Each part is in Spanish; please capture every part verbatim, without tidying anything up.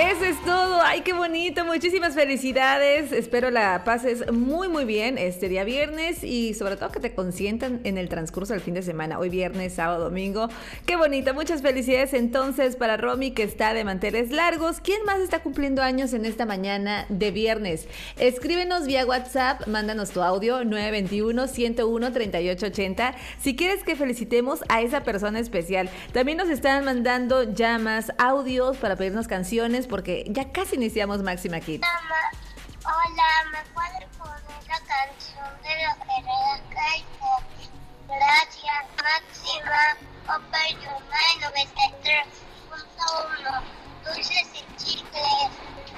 Eso es todo. Ay, qué bonito. Muchísimas felicidades. Espero la pases muy, muy bien este día viernes y sobre todo que te consientan en el transcurso del fin de semana. Hoy viernes, sábado, domingo. Qué bonito. Muchas felicidades entonces para Romy, que está de manteles largos. ¿Quién más está cumpliendo años en esta mañana de viernes? Escríbenos vía WhatsApp. Mándanos tu audio nueve dos uno, uno cero uno, tres ocho ocho cero. Si quieres que felicitemos a esa persona especial. También nos están mandando llamas, audios para pedirnos canciones, porque ya casi iniciamos Máxima Kids. Hola, ¿me puedes poner la canción de la Herrera K-pop? Gracias, Máxima, Open Your Mind noventa y tres punto uno, dulces y chicles.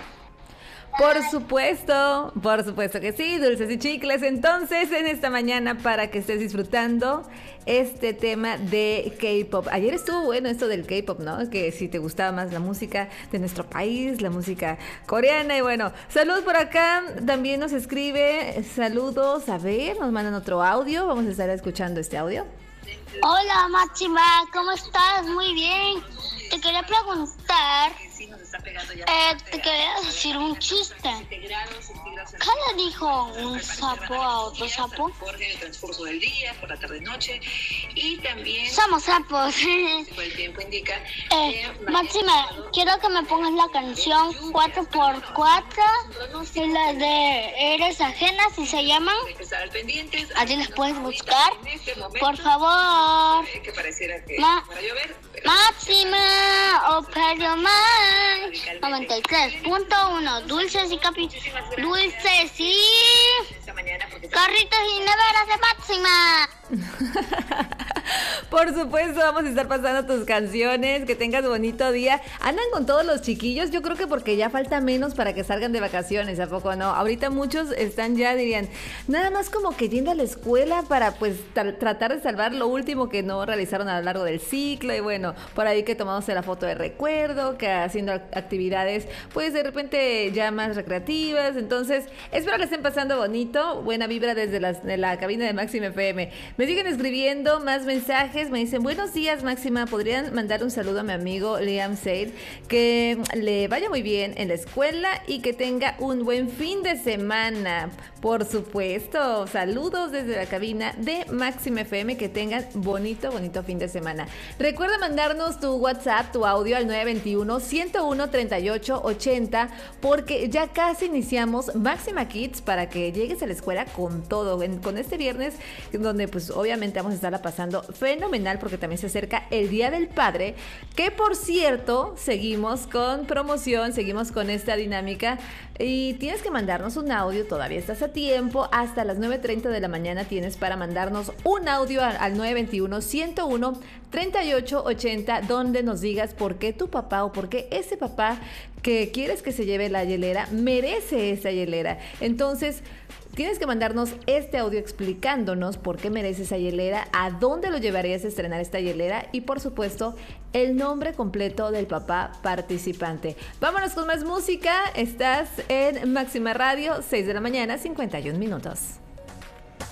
Por supuesto, por supuesto que sí, dulces y chicles. Entonces, en esta mañana, para que estés disfrutando este tema de K-pop. Ayer estuvo bueno esto del K-pop, ¿no? Que si te gustaba más la música de nuestro país, la música coreana. Y bueno, saludos por acá. También nos escribe, saludos. A ver, nos mandan otro audio. Vamos a estar escuchando este audio. Hola, Máxima, ¿cómo estás? Muy bien. Te quería preguntar, eh, te quería decir un chiste. ¿Qué le dijo un sapo a otro sapo? En el transcurso del día, por la tarde-noche, y también Somos sapos. el tiempo indica Eh, Máxima, quiero que me pongas la canción cuatro por cuatro y la de Eres Ajena, si se llaman. hay que estar al pendiente. Allí las puedes buscar. En este momento, Por favor. eh, que pareciera que Ma- para llover, pero Máxima, Open Your Mind noventa y tres punto uno, dulces y capi... Dulces y... esta mañana porque Carritos y neveras de Máxima. Por supuesto, vamos a estar pasando tus canciones. Que tengas bonito día. Andan con todos los chiquillos. Yo creo que porque ya falta menos para que salgan de vacaciones, ¿a poco no? Ahorita muchos están ya, dirían, nada más como que yendo a la escuela para pues tra- tratar de salvar lo último que no realizaron a lo largo del ciclo. Y bueno, por ahí que tomamos la foto de recuerdo, que haciendo actividades pues de repente ya más recreativas. Entonces, espero que estén pasando bonito. Buena vibra desde las, de la cabina de Máxima F M. Me siguen escribiendo más mensajes. Me dicen, buenos días, Máxima. ¿Podrían mandar un saludo a mi amigo Liam Said? Que le vaya muy bien en la escuela y que tenga un buen fin de semana. Por supuesto. Saludos desde la cabina de Máxima F M. Que tengan bonito, bonito fin de semana. Recuerda mandarnos tu WhatsApp, tu audio al nueve dos uno, uno cero uno, tres ocho ocho cero, porque ya casi iniciamos Máxima Kids para que llegues a la escuela con todo. En, con este viernes, donde pues obviamente vamos a estarla pasando fenomenal, porque también se acerca el Día del Padre, que por cierto, seguimos con promoción, seguimos con esta dinámica y tienes que mandarnos un audio, todavía estás a tiempo, hasta las nueve treinta de la mañana tienes para mandarnos un audio al, al nueve dos uno, uno cero uno, tres ocho ocho cero, donde nos digas por qué tu papá o por qué ese papá que quieres que se lleve la hielera merece esa hielera. Entonces, tienes que mandarnos este audio explicándonos por qué merece esa hielera, a dónde lo llevarías a estrenar esta hielera y, por supuesto, el nombre completo del papá participante. Vámonos con más música. Estás en Máxima Radio, seis de la mañana, cincuenta y un minutos.